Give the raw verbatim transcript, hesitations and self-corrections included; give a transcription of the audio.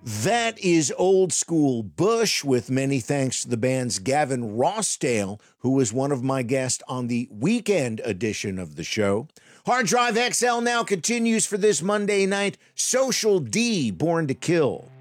That is old school Bush, with many thanks to the band's Gavin Rossdale, who was one of my guests on the weekend edition of the show. Hard Drive X L now continues for this Monday night. Social D, Born to Kill.